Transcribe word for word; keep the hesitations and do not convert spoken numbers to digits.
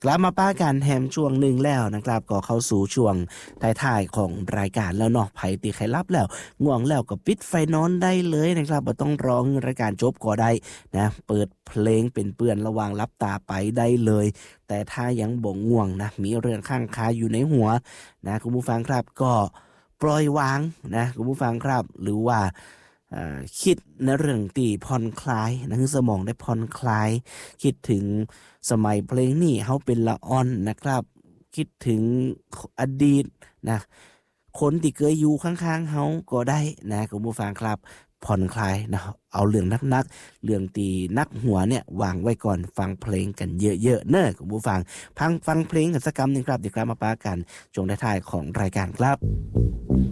กลับมาป้ากันแฮมช่วงหนึ่งแล้วนะครับก็เข้าสู่ช่วงท้ายๆของรายการแล้วเนาะไผตีใครรับแล้วง่วงแล้วก็ปิดไฟนอนได้เลยนะครับบ่ต้องรอรายการจบก็ได้นะเปิดเพลงเป็นเปื้อนระหว่างรับตาไปได้เลยแต่ถ้ายังบ่ง่วงนะมีเรื่องข้างคาอยู่ในหัวนะคุณผู้ฟังครับก็ปล่อยวางนะคุณผู้ฟังครับหรือว่าคิดในเรื่องที่ผ่อนคลายนะคือสมองได้ผ่อนคลายคิดถึงสมัยเพลงนี้เฮาเป็นละอ่อนนะครับคิดถึงอดีตนะคนที่เคยอยู่ข้างๆเฮาก็ได้นะคุณผู้ฟังครับผ่อนคลายนะเอาเรื่องนักๆเรื่องตีนักหัวเนี่ยวางไว้ก่อนฟังเพลงกันเยอะๆเนอะคุณผู้ฟังพังฟังเพลงกันสักกำนึงครับเดี๋ยวกลับมาปากันช่วงท้ายๆของรายการครับ